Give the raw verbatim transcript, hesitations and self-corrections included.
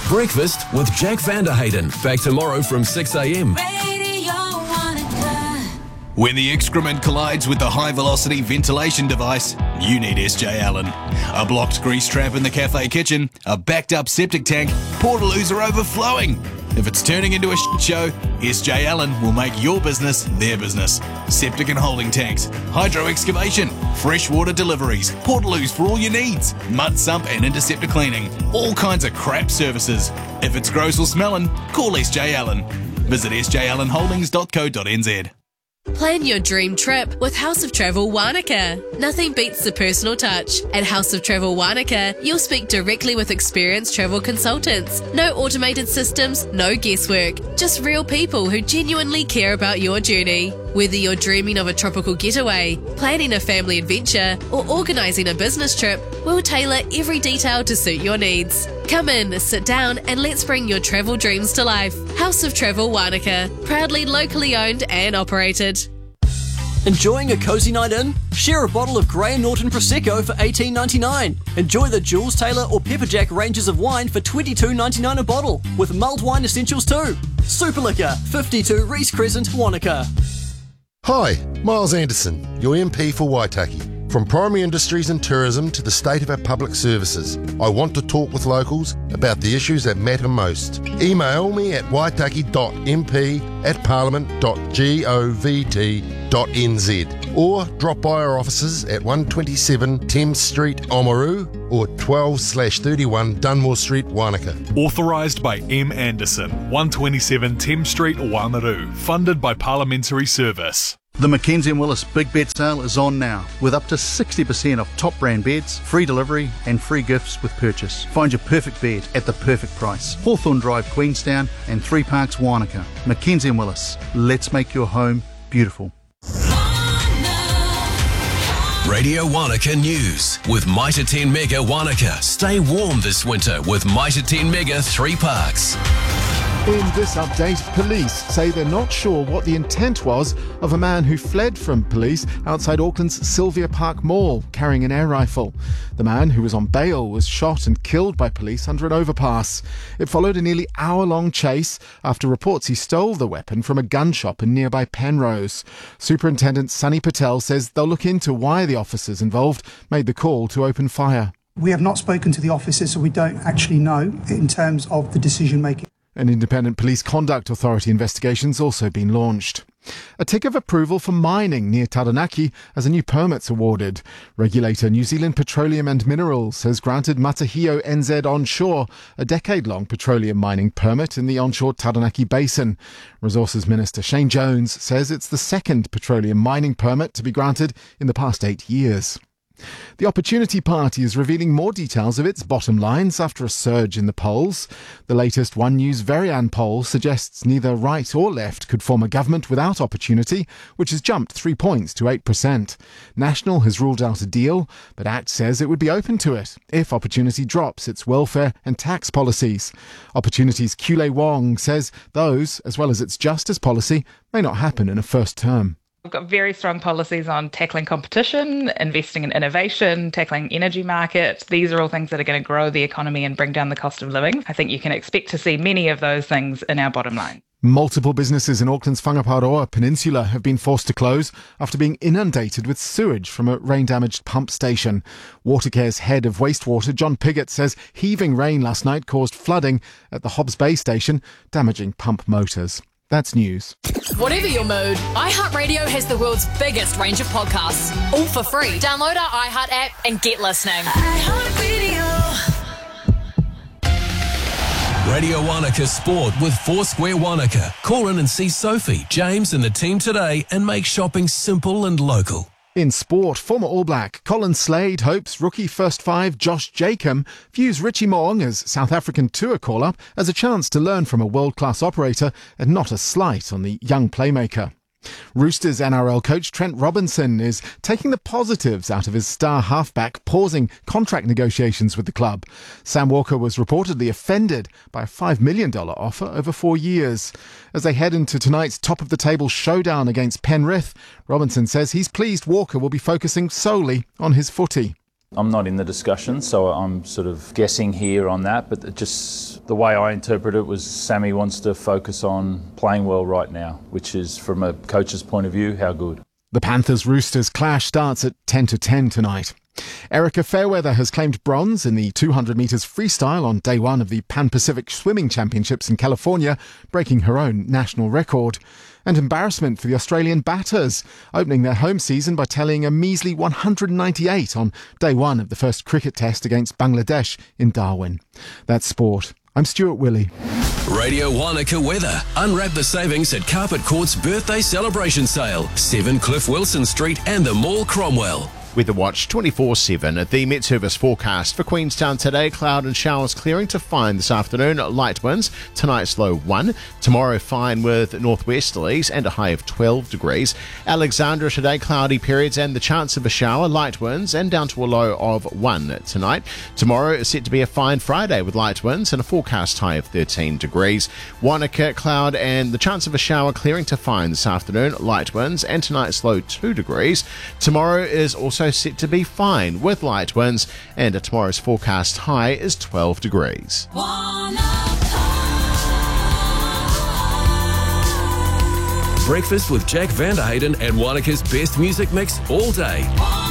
Breakfast with Jack Vanderhayden. Back tomorrow from six a.m. When the excrement collides with the high-velocity ventilation device, you need S J Allen. A blocked grease trap in the cafe kitchen, a backed-up septic tank, portaloos are overflowing. If it's turning into a shit show, S J Allen will make your business their business. Septic and holding tanks, hydro excavation, freshwater deliveries, portaloos for all your needs, mud sump and interceptor cleaning, all kinds of crap services. If it's gross or smelling, call S J Allen. Visit s j allen holdings dot co dot n z. Plan your dream trip with House of Travel Wanaka. Nothing beats the personal touch. At House of Travel Wanaka, you'll speak directly with experienced travel consultants. No automated systems, no guesswork. Just real people who genuinely care about your journey. Whether you're dreaming of a tropical getaway, planning a family adventure, or organising a business trip, we'll tailor every detail to suit your needs. Come in, sit down, and let's bring your travel dreams to life. House of Travel Wanaka, proudly locally owned and operated. Enjoying a cosy night in? Share a bottle of Grey and Norton Prosecco for eighteen ninety-nine. Enjoy the Jules Taylor or Pepperjack ranges of wine for twenty-two ninety-nine a bottle, with mulled wine essentials too. Super Liquor, fifty-two Reese Crescent, Wanaka. Hi, Miles Anderson, your M P for Waitaki. From primary industries and tourism to the state of our public services, I want to talk with locals about the issues that matter most. Email me at waitaki dot m p at parliament dot govt dot n z or drop by our offices at one twenty-seven Thames Street, Oamaru or twelve slash thirty-one Dunmore Street, Wanaka. Authorised by M. Anderson, one twenty-seven Thames Street, Oamaru. Funded by Parliamentary Service. The Mackenzie and Willis Big Bed Sale is on now, with up to sixty percent off top brand beds, free delivery and free gifts with purchase. Find your perfect bed at the perfect price. Hawthorne Drive, Queenstown and Three Parks, Wanaka. Mackenzie and Willis, let's make your home beautiful. Radio Wanaka News with Mitre ten Mega Wanaka. Stay warm this winter with Mitre ten Mega Three Parks. In this update, police say they're not sure what the intent was of a man who fled from police outside Auckland's Sylvia Park Mall carrying an air rifle. The man, who was on bail, was shot and killed by police under an overpass. It followed a nearly hour-long chase after reports he stole the weapon from a gun shop in nearby Penrose. Superintendent Sunny Patel says they'll look into why the officers involved made the call to open fire. We have not spoken to the officers, so we don't actually know in terms of the decision-making. An independent police conduct authority investigation's also been launched. A tick of approval for mining near Taranaki as a new permit's awarded. Regulator New Zealand Petroleum and Minerals has granted Matahio N Z Onshore a decade-long petroleum mining permit in the onshore Taranaki Basin. Resources Minister Shane Jones says it's the second petroleum mining permit to be granted in the past eight years. The Opportunity Party is revealing more details of its bottom lines after a surge in the polls. The latest One News Verian poll suggests neither right or left could form a government without Opportunity, which has jumped three points to eight percent. National has ruled out a deal, but ACT says it would be open to it if Opportunity drops its welfare and tax policies. Opportunity's Kule Wong says those, as well as its justice policy, may not happen in a first term. We've got very strong policies on tackling competition, investing in innovation, tackling energy market. These are all things that are going to grow the economy and bring down the cost of living. I think you can expect to see many of those things in our bottom line. Multiple businesses in Auckland's Whangaparoa Peninsula have been forced to close after being inundated with sewage from a rain-damaged pump station. Watercare's head of wastewater, John Piggott, says heaving rain last night caused flooding at the Hobbs Bay station, damaging pump motors. That's news. Whatever your mood, iHeartRadio has the world's biggest range of podcasts, all for free. Download our iHeart app and get listening. Radio Wanaka Sport with Foursquare Wanaka. Call in and see Sophie, James and the team today and make shopping simple and local. In sport, former All Black Colin Slade hopes rookie first five Josh Jacob views Richie Mo'ong as South African tour call-up as a chance to learn from a world-class operator and not a slight on the young playmaker. Roosters N R L coach Trent Robinson is taking the positives out of his star halfback pausing contract negotiations with the club. Sam Walker was reportedly offended by a five million dollars offer over four years. As they head into tonight's top-of-the-table showdown against Penrith, Robinson says he's pleased Walker will be focusing solely on his footy. I'm not in the discussion, so I'm sort of guessing here on that, but it just The way I interpret it was Sammy wants to focus on playing well right now, which is, from a coach's point of view, how good. The Panthers-Roosters clash starts at ten to ten tonight. Erica Fairweather has claimed bronze in the two hundred metres freestyle on day one of the Pan-Pacific Swimming Championships in California, breaking her own national record. And embarrassment for the Australian batters, opening their home season by tallying a measly one hundred ninety-eight on day one of the first cricket test against Bangladesh in Darwin. That's sport. I'm Stuart Willey. Radio Wanaka weather. Unwrap the savings at Carpet Court's birthday celebration sale. seven Cliff Wilson Street and the Mall Cromwell. Weather Watch twenty-four seven. The Met Service forecast for Queenstown today: cloud and showers clearing to fine this afternoon, light winds. Tonight's low one. Tomorrow fine with northwesterlies and a high of twelve degrees. Alexandra today, cloudy periods and the chance of a shower, light winds and down to a low of one tonight. Tomorrow is set to be a fine Friday with light winds and a forecast high of thirteen degrees. Wanaka, cloud and the chance of a shower clearing to fine this afternoon, light winds and tonight's low two degrees. Tomorrow is also set to be fine with light winds and tomorrow's forecast high is twelve degrees. Breakfast with Jack Vanderhayden and Wanaka's best music mix all day.